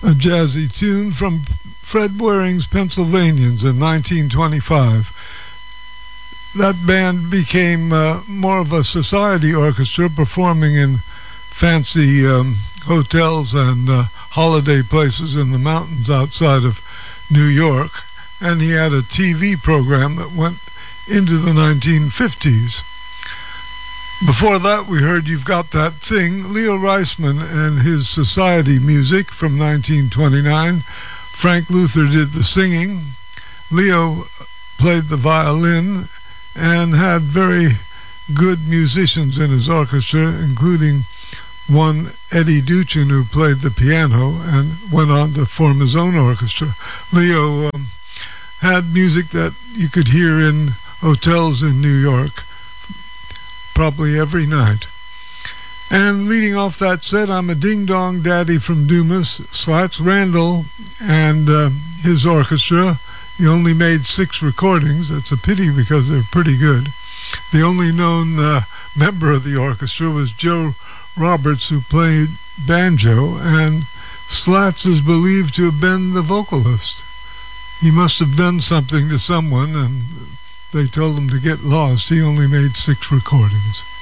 a jazzy tune from Fred Waring's Pennsylvanians in 1925. That band became more of a society orchestra, performing in fancy hotels and holiday places in the mountains outside of New York. And he had a TV program that went into the 1950s. Before that, we heard You've Got That Thing, Leo Reisman and his society music from 1929. Frank Luther did the singing. Leo played the violin and had very good musicians in his orchestra, including one Eddie Duchin, who played the piano and went on to form his own orchestra. Leo had music that you could hear in hotels in New York probably every night. And leading off that set, I'm a Ding-Dong Daddy from Dumas, Slats Randall and his orchestra. He only made 6 recordings. That's a pity because they're pretty good. The only known member of the orchestra was Joe Roberts, who played banjo, and Slats is believed to have been the vocalist. He must have done something to someone, and they told him to get lost. He only made 6 recordings.